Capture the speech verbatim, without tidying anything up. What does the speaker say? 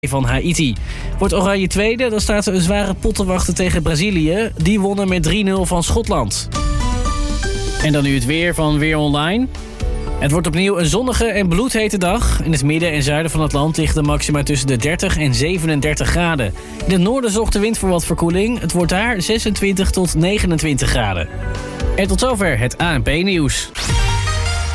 van Haiti. Wordt Oranje tweede, dan staat er een zware pot te wachten tegen Brazilië. Die wonnen met drie nul van Schotland. En dan nu het weer van Weer Online. Het wordt opnieuw een zonnige en bloedhete dag. In het midden en zuiden van het land ligt de maxima tussen de dertig en zevenendertig graden. In het noorden zorgt de wind voor wat verkoeling. Het wordt daar zesentwintig tot negenentwintig graden. En tot zover het A N P-nieuws.